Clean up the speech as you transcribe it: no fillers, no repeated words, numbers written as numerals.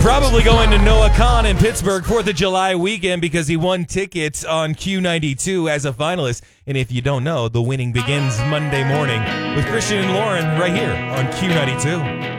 Probably going to Noah Khan in Pittsburgh 4th of July weekend because he won tickets on Q92 as a finalist. And if you don't know, the winning begins Monday morning with Christian and Lauren right here on Q92.